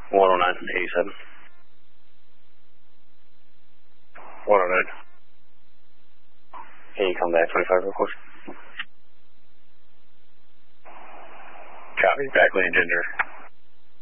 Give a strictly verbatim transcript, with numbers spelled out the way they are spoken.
one oh nine, eighty-seven. one oh nine. Can you come back twenty-five real quick? Copy, back lane ginger.